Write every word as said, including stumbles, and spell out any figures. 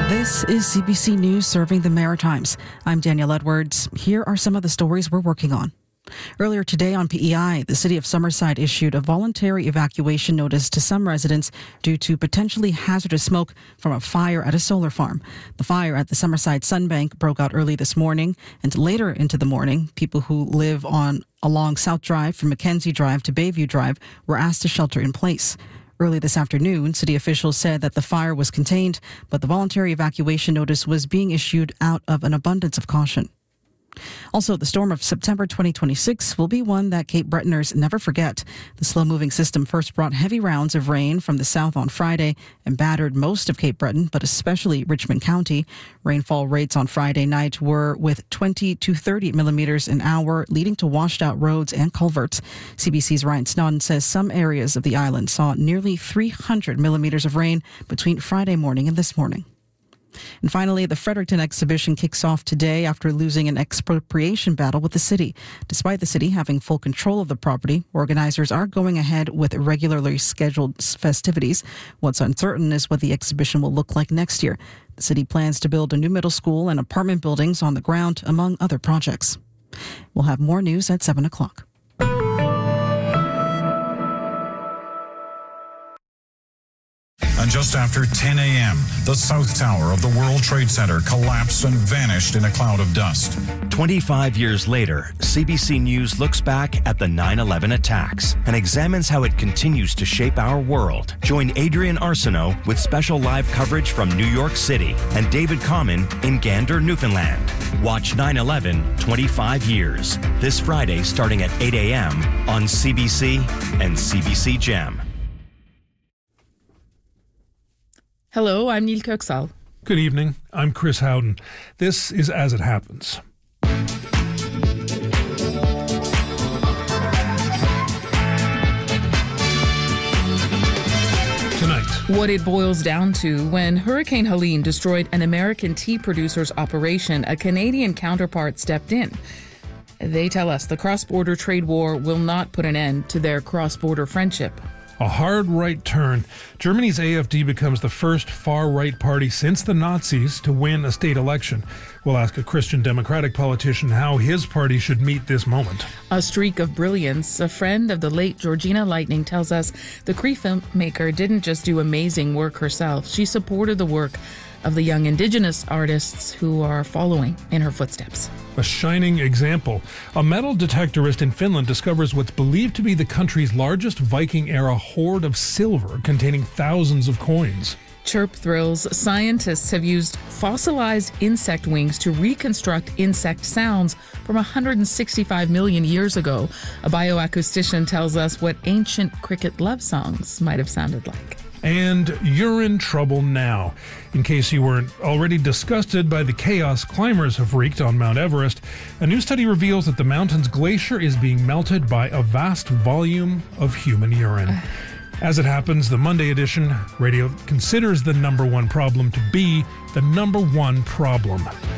This is C B C News serving the Maritimes. I'm Danielle Edwards. Here are some of the stories we're working on. Earlier today on P E I, the City of Summerside issued a voluntary evacuation notice to some residents due to potentially hazardous smoke from a fire at a solar farm. The fire at the Summerside Sunbank broke out early this morning, and later into the morning, people who live on along South Drive from Mackenzie Drive to Bayview Drive were asked to shelter in place. Early this afternoon, city officials said that the fire was contained, but the voluntary evacuation notice was being issued out of an abundance of caution. Also, the storm of September twenty twenty-six will be one that Cape Bretoners never forget. The slow-moving system first brought heavy rounds of rain from the south on Friday and battered most of Cape Breton, but especially Richmond County. Rainfall rates on Friday night were with twenty to thirty millimeters an hour, leading to washed-out roads and culverts. C B C's Ryan Snodden says some areas of the island saw nearly three hundred millimeters of rain between Friday morning and this morning. And finally, the Fredericton exhibition kicks off today after losing an expropriation battle with the city. Despite the city having full control of the property, organizers are going ahead with regularly scheduled festivities. What's uncertain is what the exhibition will look like next year. The city plans to build a new middle school and apartment buildings on the ground, among other projects. We'll have more news at seven o'clock. And just after ten a.m., the South Tower of the World Trade Center collapsed and vanished in a cloud of dust. twenty-five years later, C B C News looks back at the nine eleven attacks and examines how it continues to shape our world. Join Adrian Arsenault with special live coverage from New York City and David Common in Gander, Newfoundland. Watch nine eleven twenty-five years, this Friday starting at eight a.m. on C B C and C B C Gem. Hello, I'm Neil Köksal. Good evening. I'm Chris Howden. This is As It Happens. Tonight, What it boils down to: when Hurricane Helene destroyed an American tea producer's operation, a Canadian counterpart stepped in. They tell us the cross-border trade war will not put an end to their cross-border friendship. a hard right turn. Germany's A F D becomes the first far-right party since the Nazis to win a state election. We'll ask a Christian Democratic politician how his party should meet this moment. A streak of brilliance. A friend of the late Georgina Lightning tells us the Cree filmmaker didn't just do amazing work herself. She supported the work of the young Indigenous artists who are following in her footsteps. A shining example. A metal detectorist in Finland discovers what's believed to be the country's largest Viking-era hoard of silver containing thousands of coins. Chirp thrills. Scientists have used fossilized insect wings to reconstruct insect sounds from one hundred sixty-five million years ago. A bioacoustician tells us what ancient cricket love songs might have sounded like. And you're in trouble now. In case you weren't already disgusted by the chaos climbers have wreaked on Mount Everest, a new study reveals that the mountain's glacier is being melted by a vast volume of human urine. As it happens, the Monday edition, radio considers the number one problem to be the number one problem.